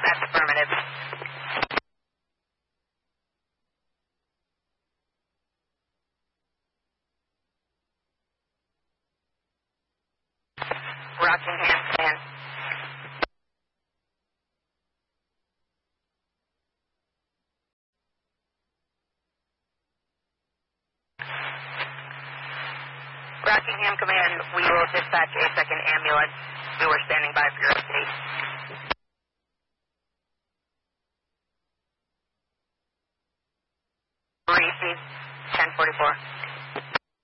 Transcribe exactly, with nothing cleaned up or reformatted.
That's affirmative. Rockingham Command. Rockingham Command, we will dispatch a second ambulance. We were standing by for your update. Receive ten forty-four.